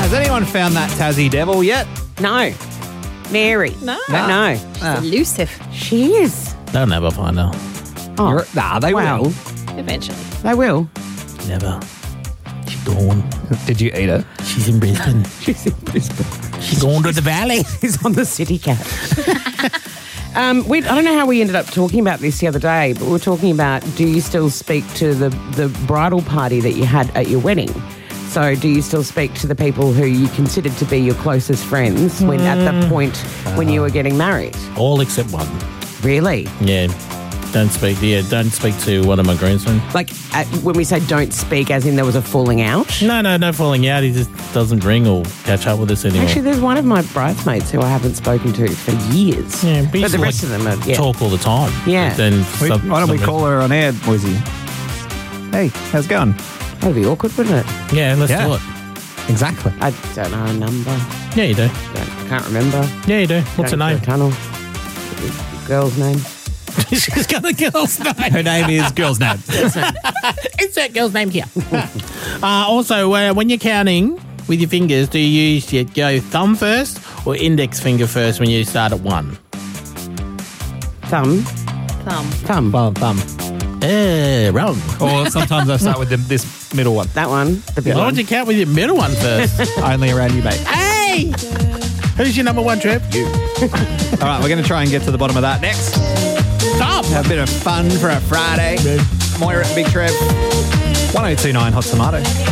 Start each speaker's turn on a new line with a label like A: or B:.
A: Has anyone found that Tassie devil yet?
B: No. Mary.
C: No.
B: No.
C: Elusive.
B: She is.
D: They'll never find her.
B: Oh,
A: They
B: wow.
A: will.
C: Eventually.
B: They will.
D: Never. She's gone.
A: Did you eat it?
D: She's in Brisbane.
B: She's in Brisbane.
D: She's gone to the valley.
B: She's on the city cat. I don't know how we ended up talking about this the other day, but we were talking about, do you still speak to the bridal party that you had at your wedding? So do you still speak to the people who you considered to be your closest friends when at the point when you were getting married?
D: All except one.
B: Really?
D: Yeah. Don't speak to one of my groomsmen.
B: Like when we say don't speak, as in there was a falling out?
D: No falling out. He just doesn't ring or catch up with us anymore.
B: Actually, there's one of my bridesmaids who I haven't spoken to for years.
D: Yeah,
B: but the rest of them are,
D: talk all the time.
B: Yeah.
D: But then
A: Why don't we call her on air, Moisey? Hey, how's it going?
B: That'd be awkward, wouldn't it?
D: Yeah, let's
A: Yeah.
D: do it.
A: Exactly.
B: I don't know a number.
D: Yeah, you do.
B: Can't remember.
D: Yeah, you do. What's her
B: Going
D: name?
B: through a tunnel. Girl's name.
D: She's got a girl's name.
A: Her name is girl's name.
D: It's that girl's name here. Also, when you're counting with your fingers, do you go thumb first or index finger first when you start at 1?
B: Thumb.
C: Thumb.
A: Thumb.
D: Wrong.
A: Or sometimes I start with this middle one.
B: That one. The big
D: Why
B: one.
D: don't you count with your middle one first?
A: Only around you, mate.
D: Hey! Who's your number one, Trev? You.
A: All right, we're going to try and get to the bottom of that next.
D: Thumb!
A: Have a bit of fun for a Friday. Moira at the Big Trev. 1029 Hot Tomato.